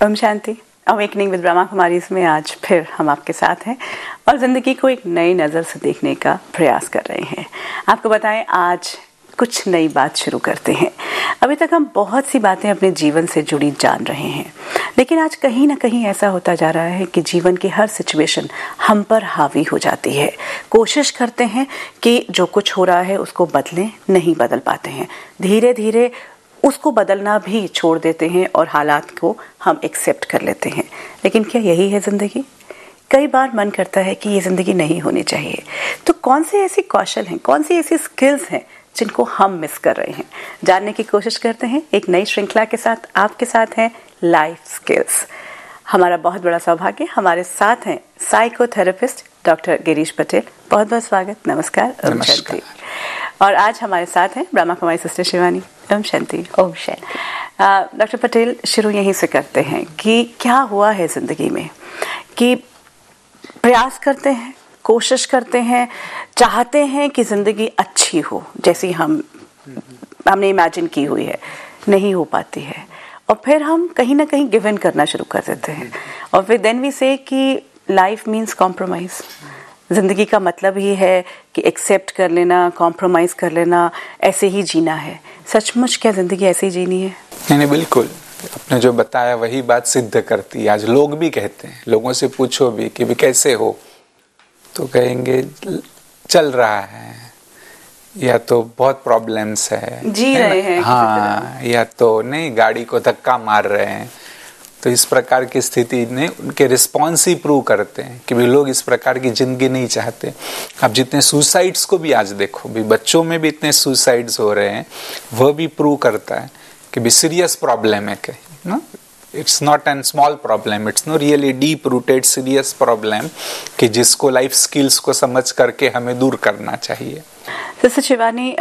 Om Shanti. Awakening with Brahma Kumari में आज फिर हम आपके साथ हैं और ज़िंदगी को एक नई नज़र से देखने का प्रयास कर रहे हैं। आपको बताएं, आज कुछ नई बात शुरू करते हैं। अभी तक हम बहुत सी बातें अपने जीवन से जुड़ी जान रहे हैं, लेकिन आज कहीं ना कहीं ऐसा होता जा रहा है कि जीवन की हर सिचुएशन हम पर हावी हो जाती है। कोशिश करते हैं कि जो कुछ हो रहा है उसको बदलें, नहीं बदल पाते हैं। धीरे धीरे उसको बदलना भी छोड़ देते हैं और हालात को हम एक्सेप्ट कर लेते हैं। लेकिन क्या यही है ज़िंदगी? कई बार मन करता है कि ये ज़िंदगी नहीं होनी चाहिए। तो कौन से ऐसे कौशल हैं, कौन सी ऐसी स्किल्स हैं जिनको हम मिस कर रहे हैं, जानने की कोशिश करते हैं एक नई श्रृंखला के साथ। आपके साथ हैं लाइफ स्किल्स। हमारा बहुत बड़ा सौभाग्य, हमारे साथ हैं साइकोथेरेपिस्ट डॉक्टर गिरीश पटेल। बहुत बहुत स्वागत, नमस्कार। ओम शांति। और आज हमारे साथ हैं ब्रह्मा कुमारी सिस्टर शिवानी। ओम शांति। ओम शांति। डॉक्टर पटेल, शुरू यहीं से करते हैं कि क्या हुआ है ज़िंदगी में कि प्रयास करते हैं, कोशिश करते हैं, चाहते हैं कि ज़िंदगी अच्छी हो जैसी हमने इमेजिन की हुई है, नहीं हो पाती है और फिर हम कहीं ना कहीं गिव इन करना शुरू कर देते हैं और फिर देन वी से कि लाइफ मीन्स कॉम्प्रोमाइज़। ज़िंदगी का मतलब ही है कि एक्सेप्ट कर लेना, कॉम्प्रोमाइज़ कर लेना, ऐसे ही जीना है। सचमुच क्या ज़िंदगी ऐसे ही जीनी है? नहीं, बिल्कुल। आपने जो बताया वही बात सिद्ध करती है। आज लोग भी कहते हैं, लोगों से पूछो भी कि भी कैसे हो, तो कहेंगे चल रहा है, या तो बहुत प्रॉब्लम्स है, जी रहे हैं, हाँ, या तो नहीं, गाड़ी को धक्का मार रहे हैं। तो इस प्रकार की स्थिति ने उनके रिस्पॉन्स ही प्रूव करते हैं कि भी लोग इस प्रकार की जिंदगी नहीं चाहते। अब जितने सुसाइड्स को भी आज देखो, भी बच्चों में भी इतने सुसाइड्स हो रहे हैं, वह भी प्रूव करता है कि भी सीरियस प्रॉब्लम है कहीं ना। It's not an small problem, it's no really deep rooted serious problem कि जिसको लाइफ स्किल्स को समझ करके हमें दूर करना चाहिए। सिस्टर शिवानी,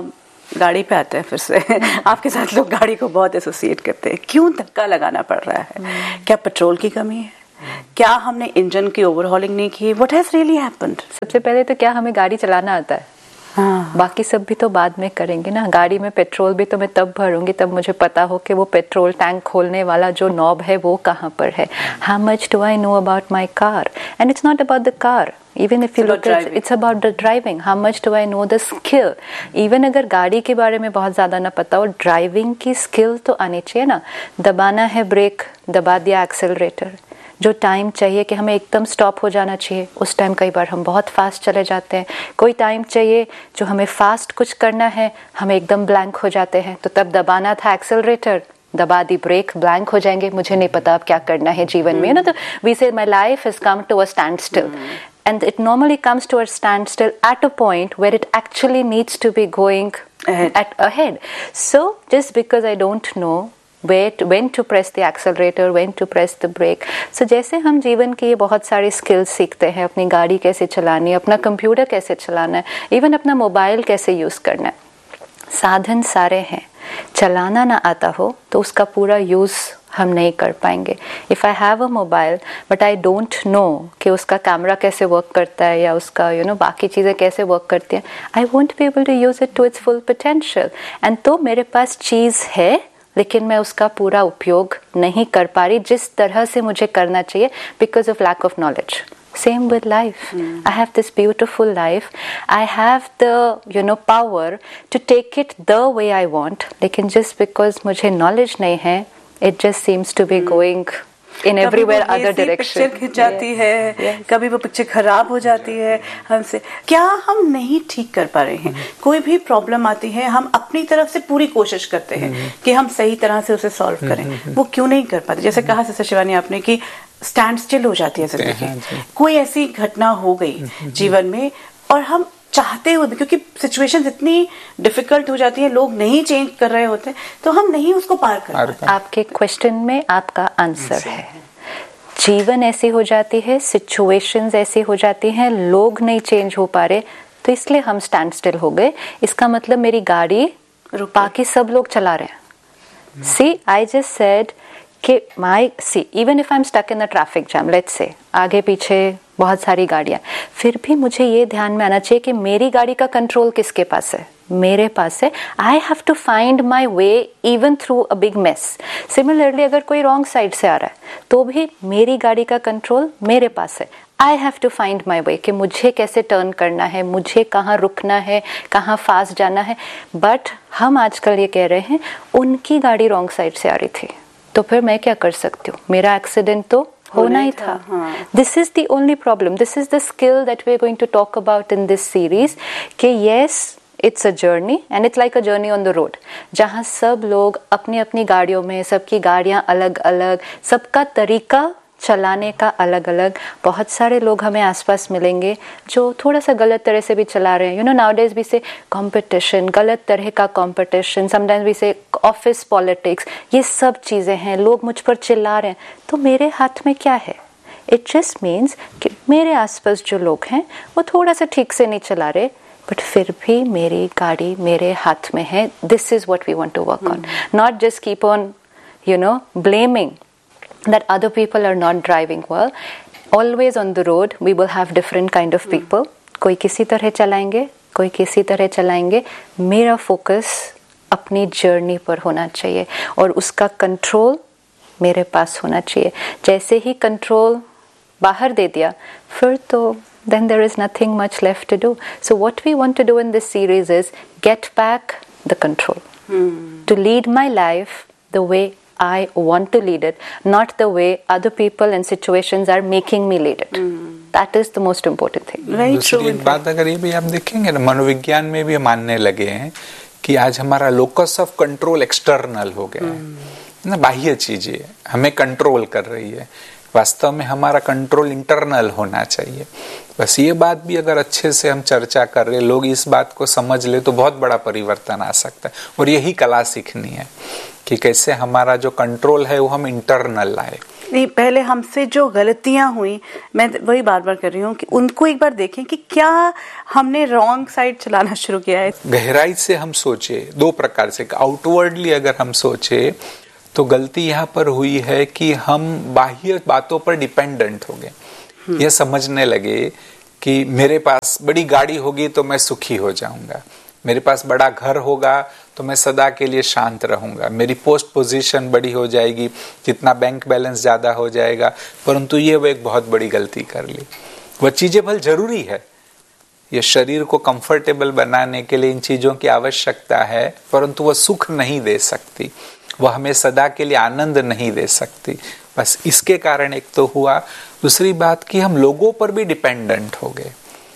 गाड़ी पे आते हैं फिर से। आपके साथ लोग गाड़ी को बहुत एसोसिएट करते हैं। क्यों धक्का लगाना पड़ रहा है? क्या पेट्रोल की कमी है? क्या हमने इंजन की ओवरहॉलिंग नहीं की? What has really happened? सबसे पहले तो क्या हमें गाड़ी चलाना आता है? हाँ। बाकी सब भी तो बाद में करेंगे ना। गाड़ी में पेट्रोल भी तो मैं तब भरूंगी तब मुझे पता हो कि वो पेट्रोल टैंक खोलने वाला जो नॉब है वो कहाँ पर है। How much do I know about my car? And it's not about the car. Even if you look at it, it's about the driving. How much do I know the skill? Even अगर गाड़ी के बारे में बहुत ज़्यादा ना पता हो, ड्राइविंग की स्किल तो आनी चाहिए ना। दबाना है ब्रेक, दबा दिया एक्सेलरेटर। जो टाइम चाहिए कि हमें एकदम स्टॉप हो जाना चाहिए, उस टाइम कई बार हम बहुत फास्ट चले जाते हैं। कोई टाइम चाहिए जो हमें फास्ट कुछ करना है, हम एकदम ब्लैंक हो जाते हैं। तो तब दबाना था एक्सेलरेटर, दबा दी ब्रेक, ब्लैंक हो जाएंगे, मुझे नहीं पता अब क्या करना है जीवन में ना। तो वी से my life has come to a stand still and it normally comes to a standstill at a point where it actually needs to be going ahead. So just because I don't know when to press the accelerator, when to press the brake. So जैसे हम जीवन की ये बहुत सारी skills सीखते हैं, अपनी गाड़ी कैसे चलानी है, अपना कंप्यूटर कैसे चलाना है, इवन अपना मोबाइल कैसे यूज़ करना है, साधन सारे हैं। चलाना ना आता हो तो उसका पूरा यूज़ हम नहीं कर पाएंगे। If I have a mobile but I don't know कि उसका कैमरा कैसे वर्क करता है या उसका बाकी चीज़ें कैसे वर्क करती हैं, I won't be able to use it to it's full potential. And तो मेरे पास चीज़ है लेकिन मैं उसका पूरा उपयोग नहीं कर पा रही जिस तरह से मुझे करना चाहिए, because of lack of knowledge. Same with life. I have this beautiful life. I have the power to take it the way I want. लेकिन just because मुझे knowledge नहीं है, it just seems to be going in everywhere other direction. Picture खिंच जाती है, कभी वो picture खराब हो जाती है हमसे। क्या हम नहीं ठीक कर पा रहे हैं? कोई भी प्रॉब्लम आती है, हम अपनी तरफ से पूरी कोशिश करते हैं कि हम सही तरह से उसे सॉल्व करें, वो क्यों नहीं कर पाते? जैसे कहा सिस्टर शिवानी आपने कि स्टैंड स्टिल हो जाती है जिंदगी। कोई ऐसी घटना हो गई जीवन में और हम चाहते हुए भी, क्योंकि सिचुएशंस इतनी डिफिकल्ट हो जाती है, लोग नहीं चेंज कर रहे होते, तो हम नहीं उसको पार कर पाते। आपके क्वेश्चन में आपका आंसर है। जीवन ऐसी हो जाती है, सिचुएशंस ऐसी हो जाती हैं, लोग नहीं चेंज हो पा रहे, तो इसलिए हम स्टैंड स्टिल हो गए। इसका मतलब मेरी गाड़ी बाकी सब लोग चला रहे हैं। सी आई जस्ट सेड कि even if I'm stuck in the traffic jam, let's say, आगे पीछे बहुत सारी गाड़ियाँ, फिर भी मुझे ये ध्यान में आना चाहिए कि मेरी गाड़ी का कंट्रोल किसके पास है, मेरे पास है. I have to find my way even through a big mess. Similarly अगर कोई रॉन्ग साइड से आ रहा है तो भी मेरी गाड़ी का कंट्रोल मेरे पास है. I have to find my वे कि मुझे कैसे टर्न करना है, मुझे कहाँ रुकना है, कहाँ फास्ट जाना है. बट हम आजकल ये कह रहे हैं उनकी गाड़ी रॉन्ग साइड से आ रही थी तो फिर मैं क्या कर सकती हूँ, मेरा एक्सीडेंट तो होना ही था. This is the only problem. This is the skill that we are going to talk about in this series कि yes it's a journey and it's like a journey on the road, जहाँ सब लोग अपनी अपनी गाड़ियों में, सबकी गाड़ियाँ अलग अलग, सबका तरीका चलाने का अलग अलग. बहुत सारे लोग हमें आसपास मिलेंगे जो थोड़ा सा गलत तरह से भी चला रहे हैं. यू नो नाउडेज वी से कंपटीशन, गलत तरह का कंपटीशन, समटाइम्स वी से ऑफिस पॉलिटिक्स, ये सब चीज़ें हैं. लोग मुझ पर चिल्ला रहे हैं तो मेरे हाथ में क्या है? इट जस्ट मीन्स कि मेरे आसपास जो लोग हैं वो थोड़ा सा ठीक से नहीं चला रहे, बट फिर भी मेरी गाड़ी मेरे हाथ में है. This is what we want to work on, not just keep on blaming that other people are not driving well. Always on the road we will have different kind of people. कोई किसी तरह चलाएंगे, कोई किसी तरह चलाएंगे. मेरा focus अपनी जर्नी पर होना चाहिए और उसका कंट्रोल मेरे पास होना चाहिए. जैसे ही कंट्रोल बाहर दे दिया फिर तो then there is nothing much left to do. So what we want to do in this series is get back the control, to lead my life the way I want to lead it, not the way other people and situations are making me lead it. That is the most important thing. दूसरी बात अगर ये भी आप देखेंगे ना, मनोविज्ञान में भी मानने लगे हैं कि आज हमारा लोकस ऑफ कंट्रोल एक्सटर्नल हो गया है ना, बाह्य चीजें हमें कंट्रोल कर रही है. वास्तव में हमारा कंट्रोल इंटरनल होना चाहिए. बस ये बात भी अगर अच्छे से हम चर्चा कर रहे, लोग इस बात को समझ ले तो बहुत बड़ा परिवर्तन आ सकता है. और यही कला सीखनी है कि कैसे हमारा जो कंट्रोल है वो हम इंटरनल लाए. नहीं, पहले हमसे जो गलतियां हुई, मैं वही बार बार कर रही हूँ कि उनको एक बार देखें कि क्या हमने रॉन्ग साइड चलाना शुरू किया है. गहराई से हम सोचे, दो प्रकार से आउटवर्डली अगर हम सोचे तो गलती यहाँ पर हुई है कि हम बाह्य बातों पर डिपेंडेंट हो गए. यह समझने लगे कि मेरे पास बड़ी गाड़ी होगी तो मैं सुखी हो जाऊंगा, मेरे पास बड़ा घर होगा तो मैं सदा के लिए शांत रहूंगा, मेरी पोस्ट पोजीशन बड़ी हो जाएगी, जितना बैंक बैलेंस ज्यादा हो जाएगा. परंतु ये वो एक बहुत बड़ी गलती कर ली. वह चीजें भले जरूरी है, ये शरीर को कंफर्टेबल बनाने के लिए इन चीजों की आवश्यकता है, परंतु वह सुख नहीं दे सकती, वह हमें सदा के लिए आनंद नहीं दे सकती. बस इसके कारण एक तो हुआ. दूसरी बात कि हम लोगों पर भी डिपेंडेंट हो गए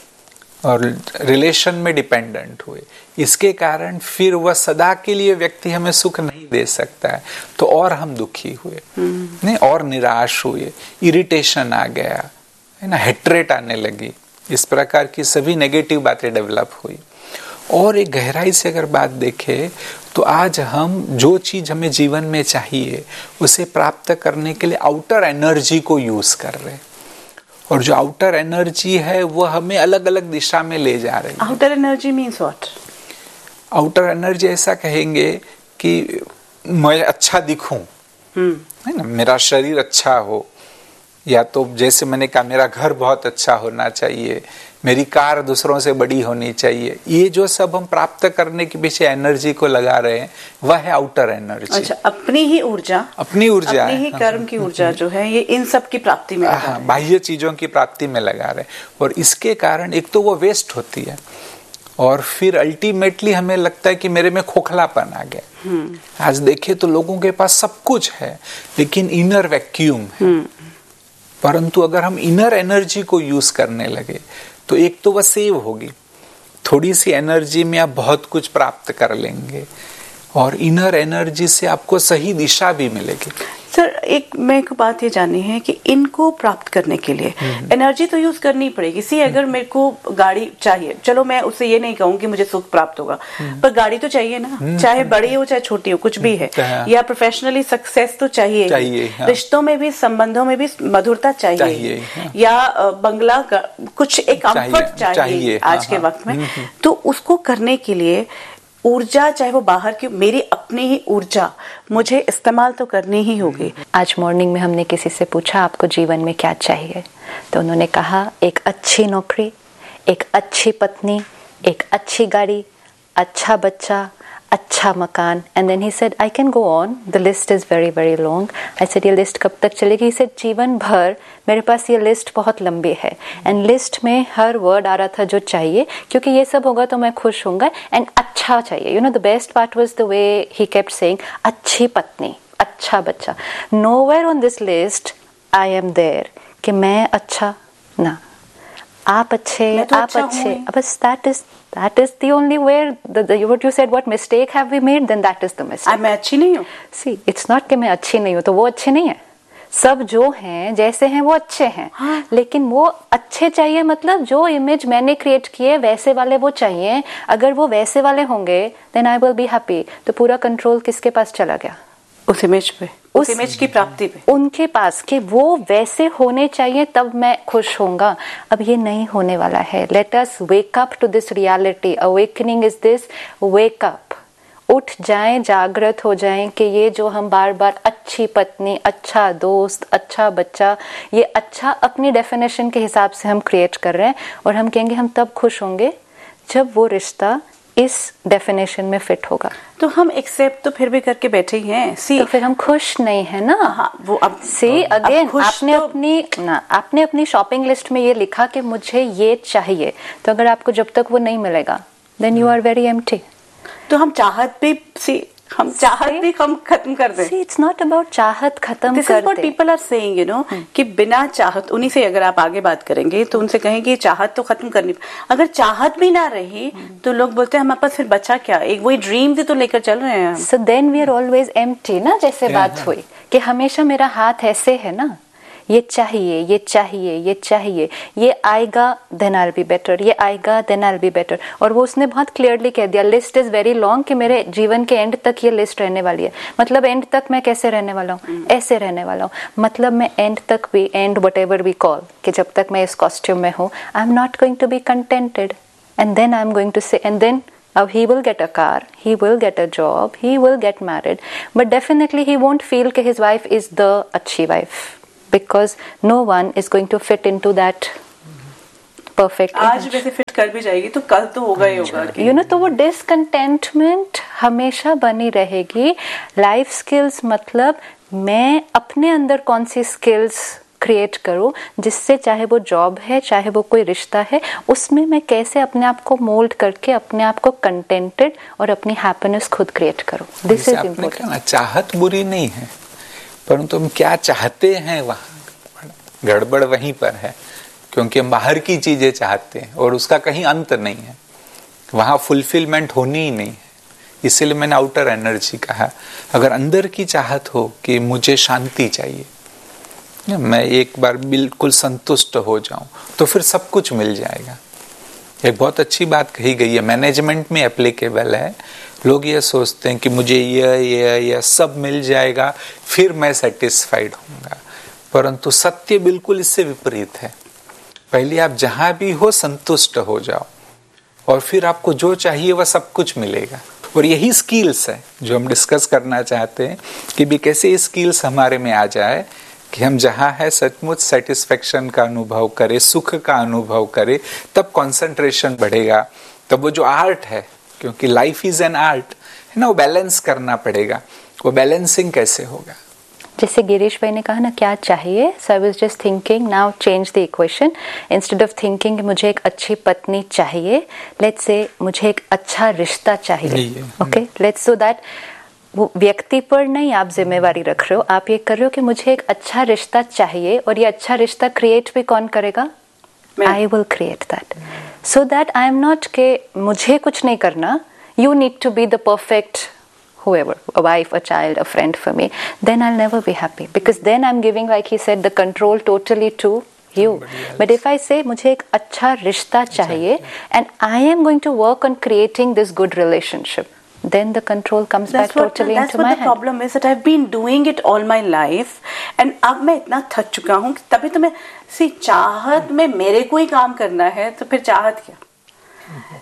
और रिलेशन में डिपेंडेंट हुए. इसके कारण फिर वह सदा के लिए व्यक्ति हमें सुख नहीं दे सकता है, तो और हम दुखी हुए, नहीं और निराश हुए, इरिटेशन आ गया है ना, हेट्रेट आने लगी. इस प्रकार की सभी नेगेटिव बातें डेवलप हुई. और एक गहराई से अगर बात देखें तो आज हम जो चीज हमें जीवन में चाहिए उसे प्राप्त करने के लिए आउटर एनर्जी को यूज कर रहे हैं. और जो आउटर एनर्जी है वो हमें अलग अलग दिशा में ले जा रही है. Outer energy means what? Outer energy ऐसा कहेंगे कि मैं अच्छा दिखूं, है ना, मेरा शरीर अच्छा हो, या तो जैसे मैंने कहा मेरा घर बहुत अच्छा होना चाहिए, मेरी कार दूसरों से बड़ी होनी चाहिए. ये जो सब हम प्राप्त करने के पीछे एनर्जी को लगा रहे हैं वह है आउटर एनर्जी. अच्छा, अपनी ही ऊर्जा, अपनी ही कर्म की ऊर्जा जो है ये इन सब की प्राप्ति में लगा, बाह्य चीजों की प्राप्ति में लगा रहे हैं. और इसके कारण एक तो वो वेस्ट होती है और फिर अल्टीमेटली हमें लगता है कि मेरे में खोखलापन आ गया. आज देखे तो लोगों के पास सब कुछ है लेकिन इनर वैक्यूम है. परंतु अगर हम इनर एनर्जी को यूज करने लगे तो एक तो वह सेव होगी, थोड़ी सी एनर्जी में आप बहुत कुछ प्राप्त कर लेंगे और इनर एनर्जी से आपको सही दिशा भी मिलेगी. सर, एक मेरे को बात ये जाननी है कि इनको प्राप्त करने के लिए एनर्जी तो यूज करनी पड़ेगी. सी अगर मेरे को गाड़ी चाहिए, चलो मैं उससे ये नहीं कहूँ कि मुझे सुख प्राप्त होगा, पर गाड़ी तो चाहिए ना, चाहे बड़ी हो चाहे छोटी हो, कुछ भी है, या प्रोफेशनली सक्सेस तो चाहिए. रिश्तों में भी, संबंधों में भी मधुरता चाहिए. या बंगला कुछ एक कंफर्ट चाहिए आज के वक्त में. तो उसको करने के लिए ऊर्जा चाहे वो बाहर की, मेरी अपनी ही ऊर्जा मुझे इस्तेमाल तो करनी ही होगी। आज मॉर्निंग में हमने किसी से पूछा आपको जीवन में क्या चाहिए, तो उन्होंने कहा एक अच्छी नौकरी, एक अच्छी पत्नी, एक अच्छी गाड़ी, अच्छा बच्चा, अच्छा मकान। And then he said I can go on, the list is very very long. I said ये लिस्ट कब तक चलेगी? ही सेड जीवन भर मेरे पास ये लिस्ट बहुत लंबी है। एंड लिस्ट में हर वर्ड आ रहा था जो चाहिए, क्योंकि ये सब होगा तो मैं खुश होऊंगा। एंड अच्छा चाहिए, you know the best part was the way he kept saying अच्छी पत्नी, अच्छा बच्चा। Nowhere on this list I am there कि मैं अच्छा ना, आप अच्छे, तो आप अच्छा अच्छे, बस that is the only where what you said, what mistake have we made, then that is the mistake. मैं अच्छी नहीं हूँ। See, it's not कि मैं अच्छी नहीं हूँ तो वो अच्छे नहीं है, सब जो हैं जैसे हैं वो अच्छे हैं। हाँ। लेकिन वो अच्छे चाहिए, मतलब जो इमेज मैंने क्रिएट किए वैसे वाले वो चाहिए। अगर वो वैसे वाले होंगे then I will be happy। तो पूरा कंट्रोल किसके पास चला गया? उस इमेज पे, उस इमेज की प्राप्ति पे, उनके पास कि वो वैसे होने चाहिए तब मैं खुश होऊंगा। अब ये नहीं होने वाला है। Let us wake up to this reality. Awakening is this, wake up, उठ जाएं, जागृत हो जाएं कि ये जो हम बार बार अच्छी पत्नी, अच्छा दोस्त, अच्छा बच्चा, ये अच्छा अपनी डेफिनेशन के हिसाब से हम क्रिएट कर रहे हैं। और हम कहेंगे हम तब खुश होंगे जब वो रिश्ता इस डेफिनेशन में फिट होगा। तो हम एक्सेप्ट तो फिर भी करके बैठे ही हैं। सी तो फिर हम खुश नहीं है ना। हाँ, वो अब सी अगेन आपने तो आपने अपनी शॉपिंग लिस्ट में ये लिखा कि मुझे ये चाहिए, तो अगर आपको जब तक वो नहीं मिलेगा then you are very empty. तो हम चाहत भी हम खत्म कर दें। इट्स नॉट अबाउट चाहत खत्म this is what people are saying, you know, कि बिना चाहत, उन्हीं से अगर आप आगे बात करेंगे तो उनसे कहेंगे चाहत तो खत्म करनी। अगर चाहत भी ना रही तो लोग बोलते हैं हमारे पास फिर बचा क्या, एक वही ड्रीम तो लेकर चल रहे हैं। So then we are always empty ना, जैसे बात हुई कि हमेशा मेरा हाथ ऐसे है ना, ये चाहिए, ये चाहिए, ये चाहिए, ये आएगा then I will be better, ये आएगा then I will be better. और वो उसने बहुत क्लियरली कह दिया लिस्ट इज वेरी लॉन्ग, कि मेरे जीवन के एंड तक ये लिस्ट रहने वाली है। मतलब एंड तक मैं कैसे रहने वाला हूँ? ऐसे रहने वाला हूँ। मतलब मैं एंड तक भी, and what ever we call, कि जब तक मैं इस कॉस्ट्यूम में हूँ I am not going to be contented. And then I am going to से, and then he will get a car, he will get a job, he will get married, but definitely he won't feel that his wife is the अच्छी wife, because no one is going to fit into that perfect image. आज वैसे fit कर भी जाएगी तो कल तो होगा ही होगा। You know, तो वो डिसकंटेंटमेंट हमेशा बनी रहेगी। लाइफ स्किल्स मतलब मैं अपने अंदर कौन सी स्किल्स क्रिएट करूं जिससे, चाहे वो जॉब है, चाहे वो कोई रिश्ता है, उसमें मैं कैसे अपने आप को मोल्ड करके अपने आप को कंटेंटेड और अपनी हैप्पीनेस खुद क्रिएट करूं। This is important. चाहत बुरी नहीं है, परंतु हम क्या चाहते हैं वहां गड़बड़ वहीं पर है, क्योंकि हम बाहर की चीजें चाहते हैं और उसका कहीं अंत नहीं है, वहां फुलफिलमेंट होनी ही नहीं है। इसीलिए मैंने आउटर एनर्जी कहा। अगर अंदर की चाहत हो कि मुझे शांति चाहिए, मैं एक बार बिल्कुल संतुष्ट हो जाऊं, तो फिर सब कुछ मिल जाएगा। एक बहुत अच्छी बात कही गई है, मैनेजमेंट में एप्लीकेबल है। लोग ये सोचते हैं कि मुझे ये सब मिल जाएगा फिर मैं सेटिस्फाइड होऊंगा, परंतु सत्य बिल्कुल इससे विपरीत है। पहले आप जहां भी हो संतुष्ट हो जाओ और फिर आपको जो चाहिए वह सब कुछ मिलेगा। और यही स्किल्स है जो हम डिस्कस करना चाहते हैं कि भी कैसे स्किल्स हमारे में आ जाए कि हम जहाँ है सचमुच सेटिस्फेक्शन का अनुभव करें, सुख का अनुभव करें, तब कंसंट्रेशन बढ़ेगा। तब वो जो आर्ट है, क्योंकि लाइफ इज एन आर्ट है ना, वो बैलेंस करना पड़ेगा। वो बैलेंसिंग कैसे होगा? जैसे गिरीश भाई ने कहा ना क्या चाहिए, सो I was just thinking now change the equation. Instead of thinking मुझे एक अच्छी पत्नी चाहिए, लेट्स से मुझे एक अच्छा रिश्ता चाहिए। ओके, लेट्स सो दैट वो व्यक्ति पर नहीं आप जिम्मेवारी रख रहे हो, आप ये कर रहे हो कि मुझे एक अच्छा रिश्ता चाहिए, और ये अच्छा रिश्ता क्रिएट भी कौन करेगा? I will create that, so that I am not के मुझे कुछ नहीं करना, you need to be the perfect whoever, a wife, a child, a friend for me, then I'll never be happy, because then I'm giving, like he said, the control totally to you. But if I say मुझे एक अच्छा रिश्ता चाहिए and I am going to work on creating this good relationship, then the control comes back totally into my hand. That's what the problem is, that I've been doing it all my life and अब मैं इतना थक चुका हूँ, तभी तो मैं चाहत में मेरे को ही काम करना है, तो फिर चाहत क्या?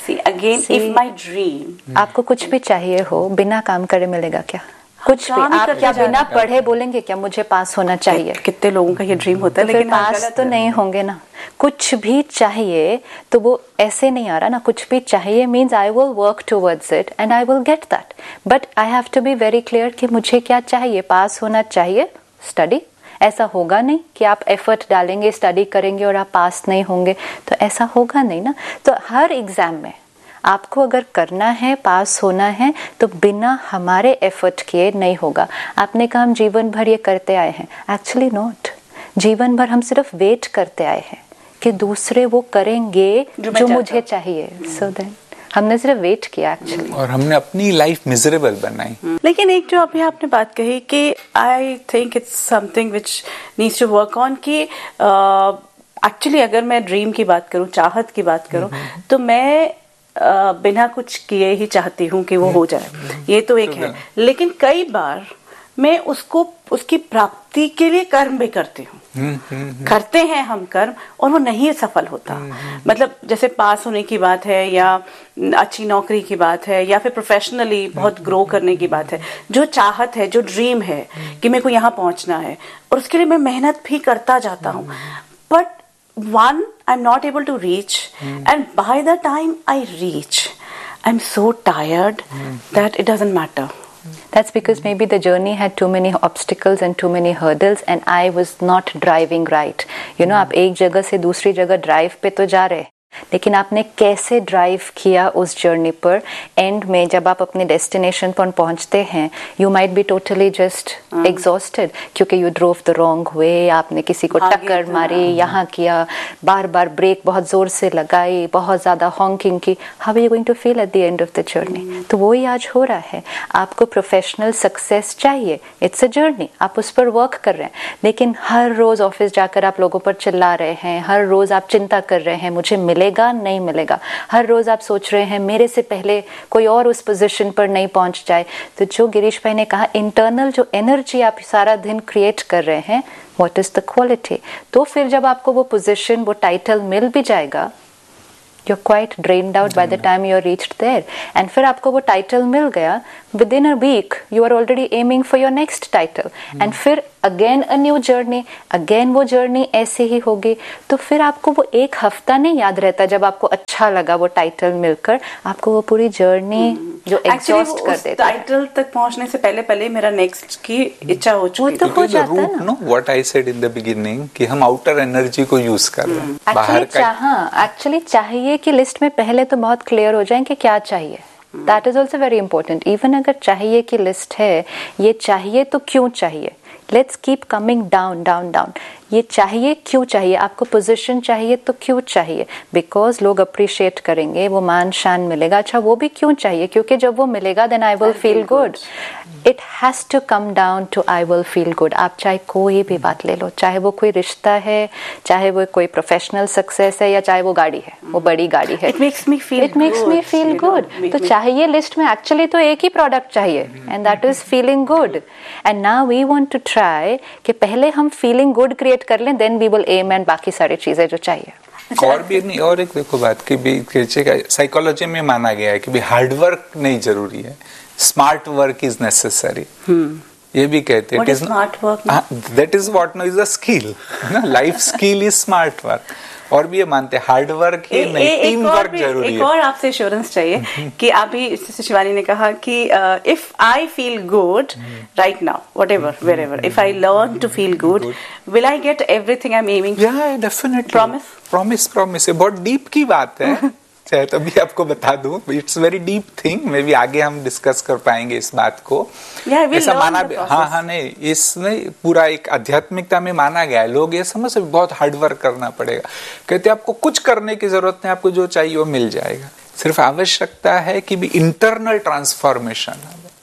See again, if my dream, आपको कुछ भी चाहिए हो, बिना काम करे मिलेगा क्या? कुछ भी आप क्या बिना पढ़े बोलेंगे क्या मुझे पास होना चाहिए? कितने लोगों का ये ड्रीम होता है, तो लेकिन पास तो नहीं होंगे ना। कुछ भी चाहिए तो वो ऐसे नहीं आ रहा ना। कुछ भी चाहिए means I will work towards it and I will get that, but I have to be very clear कि मुझे क्या चाहिए। पास होना चाहिए, स्टडी। ऐसा होगा नहीं कि आप एफर्ट डालेंगे, स्टडी करेंगे और आप पास नहीं होंगे, तो ऐसा होगा नहीं ना। तो हर एग्जाम में आपको अगर करना है, पास होना है, तो बिना हमारे एफर्ट किए नहीं होगा। आपने कहा हम जीवन भर ये करते आए हैं, एक्चुअली नॉट। जीवन भर हम सिर्फ वेट करते आए हैं कि दूसरे वो करेंगे जो मुझे चाहिए। सो देन हमने सिर्फ वेट किया एक्चुअली, और हमने अपनी लाइफ मिजरेबल बनाई। लेकिन एक जो अभी आपने बात कही कि I think it's something which needs to work on, कि एक्चुअली अगर मैं ड्रीम की बात करूं, चाहत की बात करूं, तो मैं बिना कुछ किए ही चाहती हूँ कि वो हो जाए, ये तो एक है। लेकिन कई बार मैं उसको, उसकी प्राप्ति के लिए कर्म भी करती हूँ। करते हैं हम कर्म और वो नहीं सफल होता। मतलब जैसे पास होने की बात है, या अच्छी नौकरी की बात है, या फिर प्रोफेशनली बहुत ग्रो करने की बात है, जो चाहत है, जो ड्रीम है कि मेरे को यहाँ पहुंचना है, और उसके लिए मैं मेहनत भी करता जाता हूँ, but one, I'm not able to reach, and by the time I reach, I'm so tired that it doesn't matter. That's because maybe the journey had too many obstacles and too many hurdles and I was not driving right. You know, आप एक जगह से दूसरी जगह drive पे तो जा रहे, लेकिन आपने कैसे ड्राइव किया उस जर्नी पर। एंड में जब आप अपने डेस्टिनेशन पर पहुंचते हैं, you might be totally just exhausted, क्योंकि you drove the wrong way. आपने किसी को टक्कर मारी, यहाँ किया, बार बार ब्रेक बहुत जोर से लगाई, बहुत ज्यादा हॉन्किंग की। How are you going to feel at the end of the journey? तो वही आज हो रहा है। आपको प्रोफेशनल सक्सेस चाहिए, इट्स अ जर्नी, आप उस पर वर्क कर रहे हैं, लेकिन हर रोज ऑफिस जाकर आप लोगों पर चिल्ला रहे हैं, हर रोज आप चिंता कर रहे हैं मुझे मिलेगा नहीं मिलेगा, हर रोज आप सोच रहे हैं मेरे से पहले कोई और उस पोजीशन पर नहीं पहुंच जाए। तो जो गिरीश भाई ने कहा, इंटरनल जो एनर्जी आप सारा दिन क्रिएट कर रहे हैं, व्हाट इज द क्वालिटी? तो फिर जब आपको वो पोजीशन, वो टाइटल मिल भी जाएगा, you're quite drained out by the time you're reached there, and फिर आपको वो टाइटल मिल गया, within a week you are already aiming for your next title, and फिर again a new journey, again वो journey ऐसे ही होगी। तो फिर आपको वो एक हफ्ता नहीं याद रहता जब आपको अच्छा लगा वो टाइटल मिलकर, आपको वो पूरी जर्नी जो एग्जॉस्ट कर देता है। टाइटल तक पहुंचने से पहले पहले मेरा नेक्स्ट की इच्छा हो चुकी है। वो तो हो जाता है ना। What I said in the beginning कि हम आउटर एनर्जी को यूज कर रहे हैं, बाहर का। एक्चुअली चाहिए कि लिस्ट में पहले तो बहुत क्लियर हो जाए कि क्या चाहिए। That is also very important. Even अगर चाहिए की लिस्ट है, ये चाहिए तो क्यों चाहिए, let's keep coming down down down. ये चाहिए क्यों चाहिए, आपको पोजीशन चाहिए तो क्यों चाहिए? बिकॉज लोग अप्रिशिएट करेंगे, वो मान शान मिलेगा। अच्छा, वो भी क्यों चाहिए? क्योंकि जब वो मिलेगा then I will feel good. It has to come down to I will feel good. आप चाहे कोई भी बात ले लो, चाहे वो कोई रिश्ता है, चाहे वो कोई प्रोफेशनल सक्सेस है, या चाहे वो गाड़ी है, वो बड़ी गाड़ी है, it makes me feel good. तो चाहिए लिस्ट में एक्चुअली तो एक ही प्रोडक्ट चाहिए, and that is feeling good. And now we want to try कि पहले हम फीलिंग गुड क्रिएट कर लें, then we will M and बाकी सारी चीजें जो चाहिए। और भी नहीं, और एक देखो बात कि साइकोलॉजी में माना गया है कि भी हार्ड वर्क नहीं जरूरी है, स्मार्ट वर्क इज नेसेसरी। ये भी कहते हैं smart work, that is what no is a skill, ना life skill is smart work. और भी ये मानते हैं हार्ड वर्क ही नहीं, टीम वर्क जरूरी है। एक और आपसे एश्योरेंस चाहिए कि अभी शिवानी ने कहा कि if I feel good right now, whatever wherever, if I learn to feel good, will I get everything I am aiming? या डेफिनेटली, प्रॉमिस है, बहुत डीप की बात है। चाहे तो अभी आपको बता दूं, it's very deep thing, may be आगे हम डिस्कस कर पाएंगे इस बात को। ऐसा माना, हाँ नहीं, इसमें पूरा एक आध्यात्मिकता में माना गया है। लोग ये समझ बहुत हार्ड वर्क करना पड़ेगा, कहते आपको कुछ करने की जरूरत नहीं, आपको जो चाहिए वो मिल जाएगा। सिर्फ आवश्यकता है कि भी इंटरनल ट्रांसफॉर्मेशन,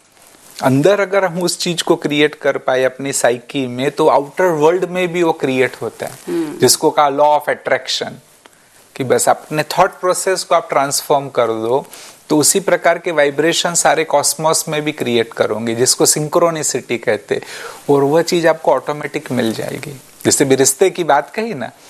अंदर अगर हम उस चीज को क्रिएट कर पाए अपनी साइकी में, तो आउटर वर्ल्ड में भी वो क्रिएट होता है, जिसको कहा लॉ ऑफ अट्रैक्शन, कि बस अपने थॉट प्रोसेस को आप ट्रांसफॉर्म कर दो तो उसी प्रकार के वाइब्रेशन सारे कॉस्मोस में भी क्रिएट करोगे, जिसको सिंक्रोनिसिटी कहते, और वह चीज आपको ऑटोमेटिक मिल जाएगी। जैसे भी रिश्ते की बात कही ना,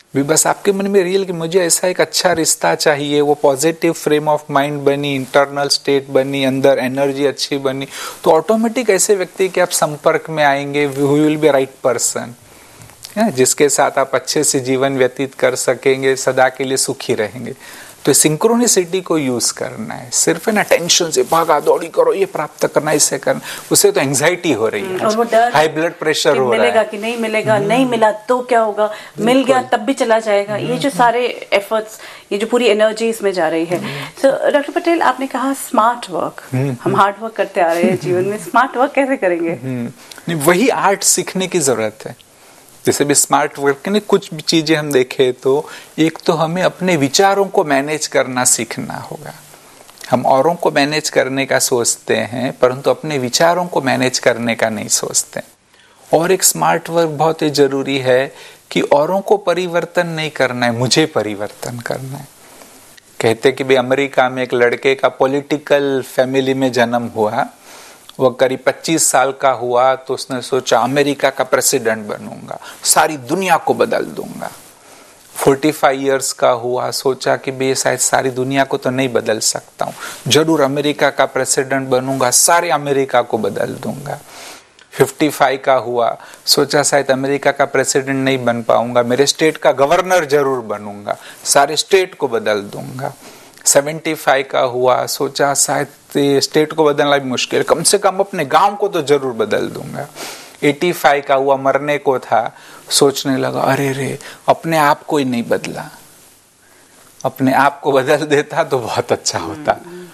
भी बस आपके मन में रियल कि मुझे ऐसा एक अच्छा रिश्ता चाहिए, वो पॉजिटिव फ्रेम ऑफ माइंड बनी, इंटरनल स्टेट बनी, अंदर एनर्जी अच्छी बनी, तो ऑटोमेटिक ऐसे व्यक्ति के आप संपर्क में आएंगे, who will be right person, जिसके साथ आप अच्छे से जीवन व्यतीत कर सकेंगे, सदा के लिए सुखी रहेंगे। तो सिंक्रोनिसिटी को यूज करना है, सिर्फ ना टेंशन से भागा दौड़ी करो, ये प्राप्त करना, इससे करना, उससे तो एंजाइटी हो रही है, और वो डर, हाई ब्लड प्रेशर हो रहा है, मिलेगा कि नहीं मिलेगा, नहीं मिला तो क्या होगा, मिल गया तब भी चला जाएगा, ये जो सारे एफर्ट्स, ये जो पूरी एनर्जी इसमें जा रही है। तो डॉक्टर पटेल, आपने कहा स्मार्ट वर्क, हम हार्ड वर्क करते आ रहे हैं जीवन में, स्मार्ट वर्क कैसे करेंगे? नहीं, वही आर्ट सीखने की जरूरत है। जैसे भी स्मार्ट वर्क में कुछ भी चीजें हम देखें तो एक तो हमें अपने विचारों को मैनेज करना सीखना होगा। हम औरों को मैनेज करने का सोचते हैं, परंतु अपने विचारों को मैनेज करने का नहीं सोचते। और एक स्मार्ट वर्क बहुत ही जरूरी है कि औरों को परिवर्तन नहीं करना है, मुझे परिवर्तन करना है। कहते कि भाई अमेरिका में एक लड़के का पॉलिटिकल फैमिली में जन्म हुआ, वो करीब 25 साल का हुआ तो उसने सोचा अमेरिका का प्रेसिडेंट बनूंगा, सारी दुनिया को बदल दूंगा। 45 इयर्स का हुआ, सोचा कि भाई शायद सारी दुनिया को तो नहीं बदल सकता हूँ, जरूर अमेरिका का प्रेसिडेंट बनूंगा, सारे अमेरिका को बदल दूंगा। 55 का हुआ, सोचा शायद अमेरिका का प्रेसिडेंट नहीं बन पाऊंगा, मेरे स्टेट का गवर्नर जरूर बनूंगा, सारे स्टेट को बदल दूंगा। 75 का हुआ, सोचा शायद स्टेट को बदलना भी मुश्किल, कम से कम अपने गांव को तो जरूर बदल दूंगा। 85 का हुआ, मरने को था, सोचने लगा अरे रे अपने आप को ही नहीं बदला, अपने आप को बदल देता तो बहुत अच्छा होता।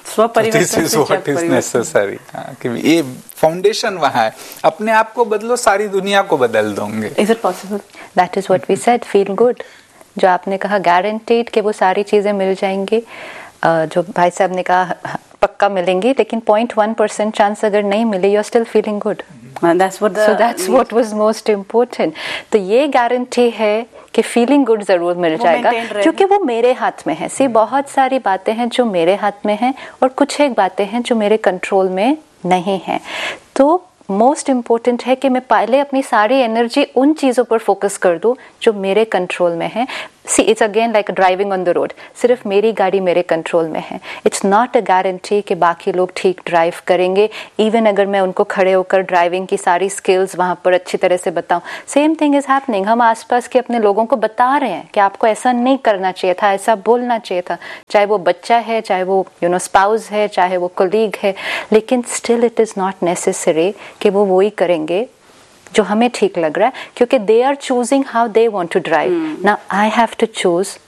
नेसेसरी, कि ये फाउंडेशन वहाँ है, अपने आप को बदलो, सारी दुनिया को बदल दोगे। Is it possible? That is what we said, feel good. जो आपने कहा गारंटीड कि वो सारी चीजें मिल जाएंगी, जो भाई साहब ने कहा पक्का मिलेंगी, लेकिन 0.1% चांस अगर नहीं मिले, you are still feeling good. So that's what was most important. तो ये गारंटी है कि फीलिंग गुड जरूर मिल जाएगा, क्योंकि वो मेरे हाथ में है। सी बहुत सारी बातें हैं जो मेरे हाथ में हैं, और कुछ एक बातें हैं जो मेरे कंट्रोल में नहीं है। तो मोस्ट इम्पोर्टेंट है कि मैं पहले अपनी सारी एनर्जी उन चीज़ों पर फोकस कर दूं जो मेरे कंट्रोल में है। See it's again like driving on the road, सिर्फ मेरी गाड़ी मेरे कंट्रोल में है। इट्स नॉट अ गारंटी कि बाकी लोग ठीक ड्राइव करेंगे, इवन अगर मैं उनको खड़े होकर ड्राइविंग की सारी स्किल्स वहाँ पर अच्छी तरह से बताऊँ। सेम थिंग इज़ हैपनिंग, हम आसपास के अपने लोगों को बता रहे हैं कि आपको ऐसा नहीं करना चाहिए था, ऐसा बोलना चाहिए था, चाहे वो बच्चा है, चाहे वो स्पाउस है, चाहे वो कोलीग है, लेकिन still it is not necessary कि वो वही करेंगे जो हमें ठीक लग रहा है, क्योंकि they are choosing how they want to drive. Now I have to choose